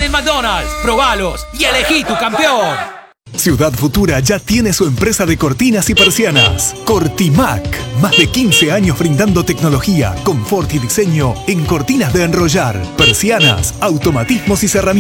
el McDonald's. Probalos y elegí tu campeón. Ciudad Futura ya tiene su empresa de cortinas y persianas, Cortimac. Más de 15 años brindando tecnología, confort y diseño en cortinas de enrollar, persianas, automatismos y cerramientos.